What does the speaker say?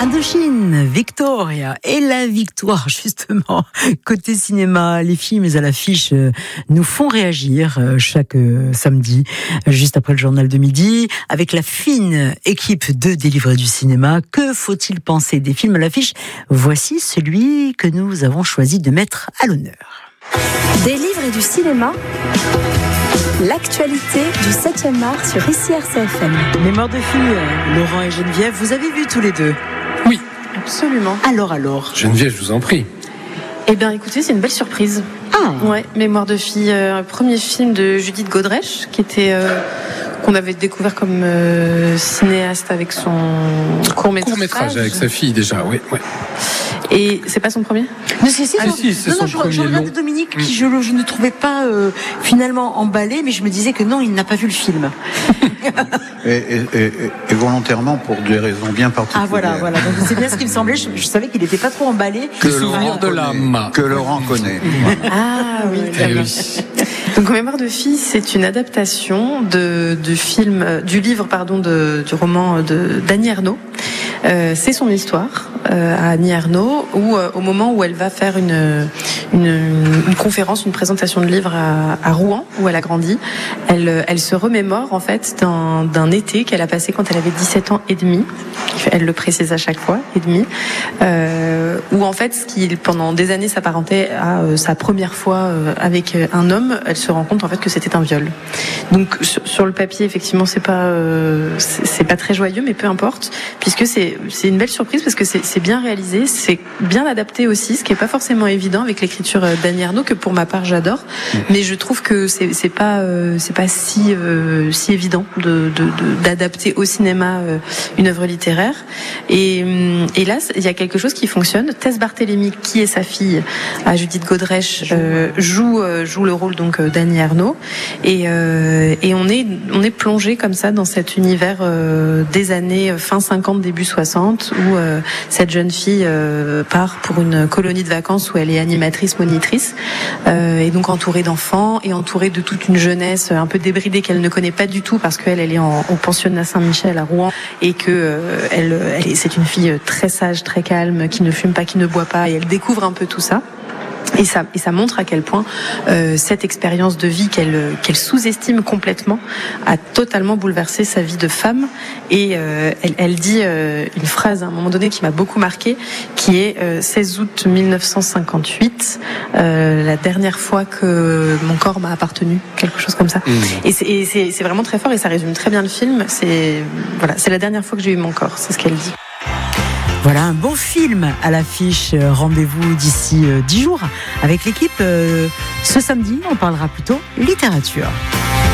Indochine, Victoria. Et la victoire, justement, côté cinéma, les films à l'affiche nous font réagir chaque samedi, juste après le journal de midi, avec la fine équipe de Délivrés du cinéma. Que faut-il penser des films à l'affiche? Voici celui que nous avons choisi de mettre à l'honneur. Délivrés du cinéma, l'actualité du 7e art sur ICRCFM. Mémoire de filles, Laurent et Geneviève, vous avez vu tous les deux? Oui. Absolument. Alors. Geneviève, je vous en prie. Eh bien, écoutez, c'est une belle surprise. Ah. Ouais, Mémoire de fille, premier film de Judith Godrèche, qui était qu'on avait découvert comme cinéaste avec son court-métrage avec sa fille déjà, oui. Et c'est pas son premier? Non, c'est son je premier regardais long. Dominique, qui je ne trouvais pas finalement emballé, mais je me disais que non, il n'a pas vu le film. et volontairement pour des raisons bien particulières. Ah voilà. Donc c'est bien ce qui me semblait. Je savais qu'il n'était pas trop emballé. Que souvenir de l'âme. Que Laurent connaît. Ah oui, très bien. Donc Mémoire de fille, c'est une adaptation du livre du roman d'Annie Ernaux. C'est son histoire à Annie Ernaux, où au moment où elle va faire une conférence, une présentation de livre à Rouen, où elle a grandi, elle se remémore en fait d'un été qu'elle a passé quand elle avait 17 ans et demi. Elle le précise à chaque fois, et demi, où en fait, ce qui pendant des années s'apparentait à sa première fois avec un homme, elle se rend compte en fait que c'était un viol. Donc sur le papier, effectivement, c'est pas très joyeux, mais peu importe, puisque c'est une belle surprise parce que c'est bien réalisé, c'est bien adapté aussi, ce qui est pas forcément évident avec l'écriture d'Annie Ernaux, que pour ma part j'adore, mais je trouve que c'est pas si évident d'adapter au cinéma une œuvre littéraire. Et là, il y a quelque chose qui fonctionne. Tess Barthélémy, qui est sa fille à Judith Godrèche, joue le rôle donc d'Annie Ernaux, et on est plongé comme ça dans cet univers des années fin 50 début 60, où cette jeune fille part pour une colonie de vacances où elle est animatrice monitrice, et donc entourée d'enfants et entourée de toute une jeunesse un peu débridée qu'elle ne connaît pas du tout, parce qu'elle est au pensionnat Saint-Michel à Rouen, et que c'est une fille très sage, très calme, qui ne fume pas, qui ne boit pas, et elle découvre un peu tout ça. Et ça montre à quel point cette expérience de vie qu'elle sous-estime complètement a totalement bouleversé sa vie de femme. Et elle dit une phrase à un moment donné qui m'a beaucoup marquée, qui est 16 août 1958, la dernière fois que mon corps m'a appartenu, quelque chose comme ça. Et c'est vraiment très fort, et ça résume très bien le film. C'est la dernière fois que j'ai eu mon corps, c'est ce qu'elle dit. Voilà un bon film à l'affiche. Rendez-vous d'ici 10 jours avec l'équipe. Ce samedi, on parlera plutôt littérature.